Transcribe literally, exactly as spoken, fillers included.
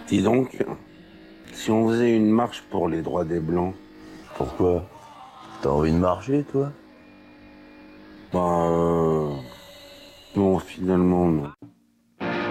Dis donc, si on faisait une marche pour les droits des Blancs, Pourquoi? T'as envie de marcher, toi? bah, euh, non, finalement, non.